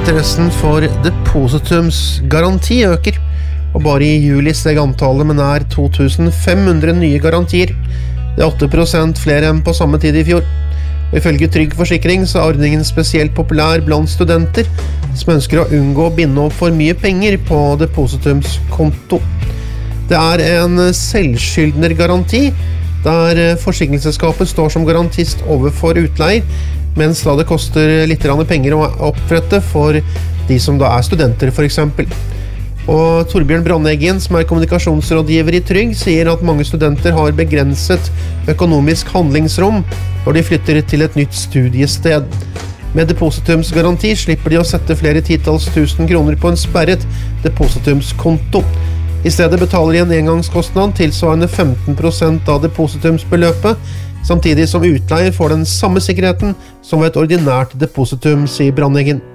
Interessen for depositumsgaranti øker, og bare i juli steg antallet med nær 2500 nye garantier. Det er 8% flere enn på samme tid i fjor. Og ifølge Trygg Forsikring så er ordningen spesielt populær blant studenter som ønsker å unngå å binde opp for mye penger på depositumskonto. Det er en selvskyldnergaranti, der forsikringsselskapet står som garantist overfor utleier, mens da det koster litt penger å opprette for de som da er studenter for eksempel. Og Torbjørn Brandeggen, som er kommunikasjonsrådgiver i Trygg, sier at mange studenter har begrenset økonomisk handlingsrom når de flytter til et nytt studiested. Med depositumsgaranti slipper de å sette flere titalls tusen kroner på en sperret depositumskonto. I stedet betaler de en engangskostnad tilsvarende 15% av depositumsbeløpet, samtidig som utleier får den samme sikkerheten som ved et ordinært depositum, sier Brandeggen.